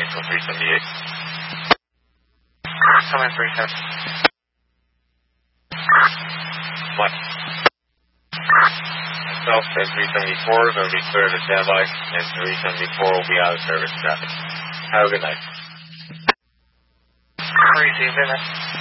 Angel 378. Come in 37. What? Myself and 374 are going to be cleared to standby, and 374 will be out of service traffic. Have a good night. Receive it.